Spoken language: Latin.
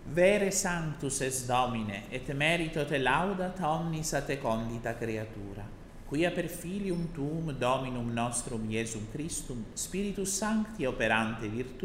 Vere sanctus es Domine, et merito te laudat omnis a te condita creatura, quia per filium tuum Dominum nostrum Iesum Christum, Spiritus Sancti operante virtute,